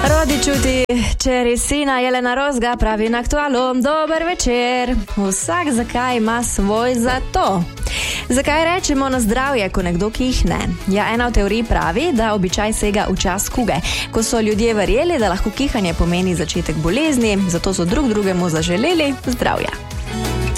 Rodi čuti, čeri sina Jelena Rozga pravi na Aktualu: dober večer. Vsak zakaj ima svoj zato. Zakaj rečemo na zdravje, ko nekdo kihne? Ja, ena od teorij pravi, da običaj sega v čas kuge, ko so ljudje verjeli, da lahko kihanje pomeni začetek bolezni, zato so drug drugemu zaželeli zdravja.